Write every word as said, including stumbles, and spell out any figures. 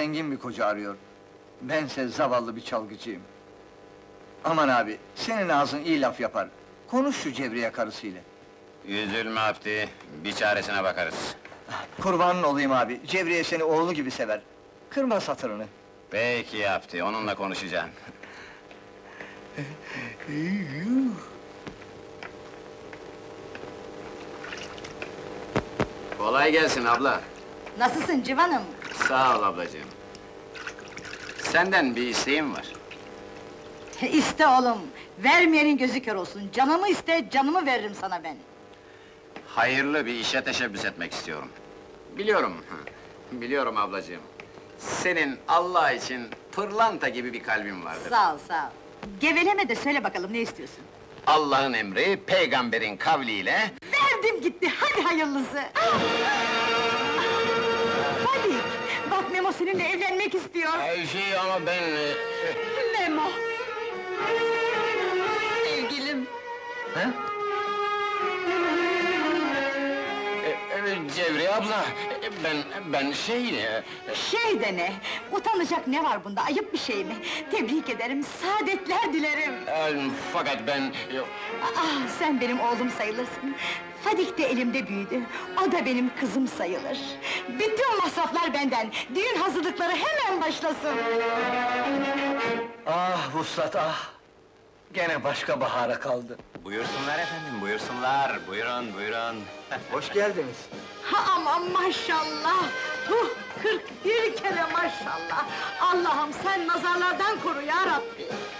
zengin bir koca arıyor. Bense zavallı bir çalgıcıyım. Aman abi, senin ağzın iyi laf yapar. Konuş şu Cevriye karısıyla. Üzülme Abdi, bir çaresine bakarız. Kurbanın olayım abi, Cevriye seni oğlu gibi sever. Kırma satırını. Peki Abdi, onunla konuşacağım. Kolay gelsin abla. Nasılsın civanım? Sağ ol ablacığım. Senden bir isteğim var. İste oğlum, vermeyenin gözü kör olsun. Canımı iste, canımı veririm sana ben. Hayırlı bir işe teşebbüs etmek istiyorum. Biliyorum, biliyorum ablacığım. Senin Allah için pırlanta gibi bir kalbin vardır. Sağ ol, sağ ol. Geveleme de söyle bakalım, ne istiyorsun? Allah'ın emri, peygamberin kavliyle... Verdim gitti, hadi hayırlısı! Hadi, bak Memo seninle evlenmek istiyor! Ay şey ama ben... e, Memo! Sevgilim! He? e, e, Cevriye abla, e, ben, ben şey... e, Şey de ne? Utanacak ne var bunda, ayıp bir şey mi? Tebrik ederim, saadetler dilerim! e, fakat ben... e, Ah, sen benim oğlum sayılırsın. Fadik de elimde büyüdü, o da benim kızım sayılır. Bütün masraflar benden, düğün hazırlıkları hemen başlasın! Ah Vuslat ah! Gene başka bahara kaldı. Buyursunlar efendim, buyursunlar, buyurun, buyurun. Hoş geldiniz. Ha aman maşallah! Huh, kırk bir kere maşallah! Allah'ım sen nazarlardan koru ya Rabbi!